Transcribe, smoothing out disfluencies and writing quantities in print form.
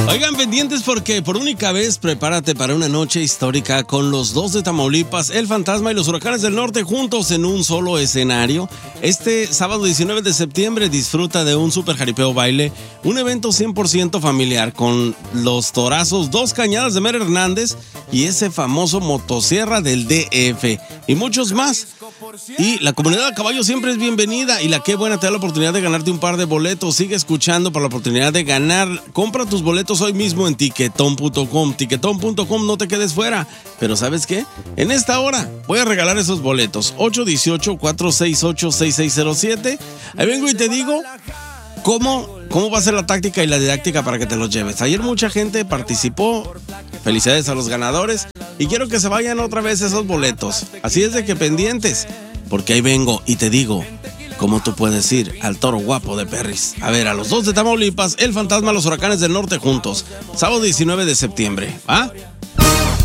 Oigan, pendientes porque por única vez prepárate para una noche histórica con los dos de Tamaulipas, el Fantasma y los Huracanes del Norte juntos en un solo escenario. Este sábado 19 de septiembre disfruta de un super jaripeo baile, un evento 100% familiar con los torazos, dos cañadas de Mer Hernández y ese famoso motosierra del DF y muchos más. Y la comunidad de caballo siempre es bienvenida y la Qué Buena te da la oportunidad de ganarte un par de boletos. Sigue escuchando para la oportunidad de ganar. Compra tus boletos hoy mismo en tiquetón.com. Tiquetón.com, no te quedes fuera. Pero ¿sabes qué? En esta hora voy a regalar esos boletos. 818-468-6607. Ahí vengo y te digo cómo va a ser la táctica y la didáctica para que te los lleves. Ayer mucha gente participó. Felicidades a los ganadores. Y quiero que se vayan otra vez esos boletos. Así es de que pendientes. Porque ahí vengo y te digo cómo tú puedes ir al Toro Guapo de Perris. A ver, a los dos de Tamaulipas, el Fantasma, los Huracanes del Norte juntos. Sábado 19 de septiembre. ¿Ah?